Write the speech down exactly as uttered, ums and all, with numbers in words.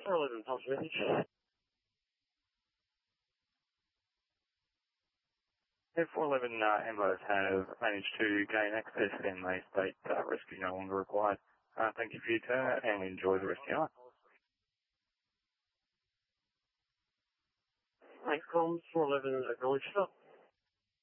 four eleven, Tom's message. Yeah, four eleven uh, ambulance have managed to gain access and they state uh, rescue no longer required. Uh, thank you for your turn and enjoy the rest of your night. Thanks, comms, four eleven, acknowledge stop.